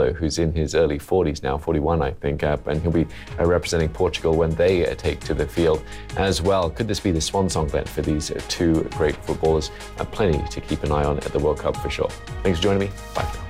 Ronaldo, who's in his early 40s now, 41 I think, and he'll be representing Portugal when they take to the field as well. Could this be the swan song then for these two great footballers? Plenty to keep an eye on at the World Cup for sure. Thanks for joining me. Bye for now.